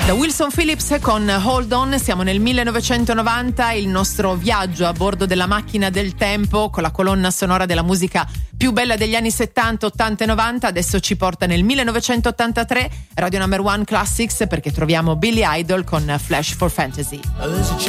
Da Wilson Phillips con Hold On siamo nel 1990, il nostro viaggio a bordo della macchina del tempo con la colonna sonora della musica più bella degli anni 70, 80 e 90 adesso ci porta nel 1983, Radio Number One Classics, perché troviamo Billy Idol con Flash for Fantasy.